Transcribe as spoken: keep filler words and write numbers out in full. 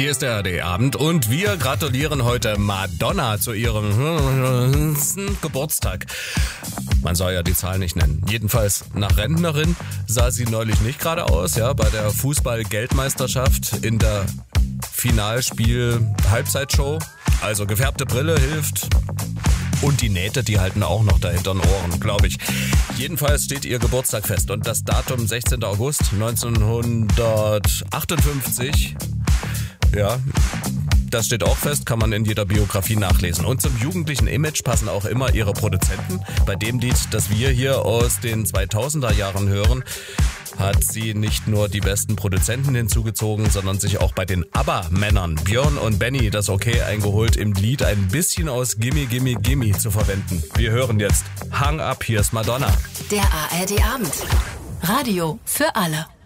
Hier ist der A R D-Abend und wir gratulieren heute Madonna zu ihrem Geburtstag. Man soll ja die Zahl nicht nennen. Jedenfalls nach Rentnerin sah sie neulich nicht gerade aus, ja, bei der Fußball-Geldmeisterschaft in der Finalspiel-Halbzeitshow. Also gefärbte Brille hilft. Und die Nähte, die halten auch noch da hinter den Ohren, glaube ich. Jedenfalls steht ihr Geburtstag fest und das Datum sechzehnten August neunzehnhundertachtundfünfzig, ja, das steht auch fest, kann man in jeder Biografie nachlesen. Und zum jugendlichen Image passen auch immer ihre Produzenten. Bei dem Lied, das wir hier aus den zweitausender Jahren hören, hat sie nicht nur die besten Produzenten hinzugezogen, sondern sich auch bei den ABBA-Männern Björn und Benny das Okay eingeholt, im Lied ein bisschen aus Gimme Gimme Gimme zu verwenden. Wir hören jetzt Hang Up, hier ist Madonna. Der A R D-Abend. Radio für alle.